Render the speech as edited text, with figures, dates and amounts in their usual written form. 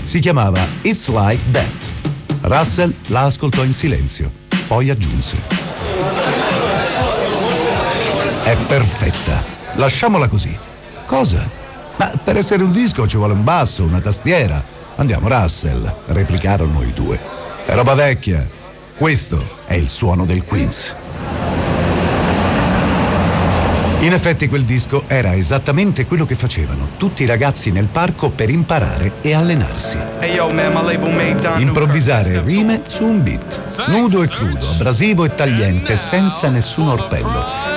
Si chiamava It's Like That. Russell la ascoltò in silenzio, poi aggiunse: è perfetta, lasciamola così. Cosa? Ma per essere un disco ci vuole un basso, una tastiera. Andiamo, Russell, replicarono i due. È roba vecchia. Questo è il suono del Queens. In effetti quel disco era esattamente quello che facevano tutti i ragazzi nel parco per imparare e allenarsi. Improvvisare rime su un beat, nudo e crudo, abrasivo e tagliente, senza nessun orpello,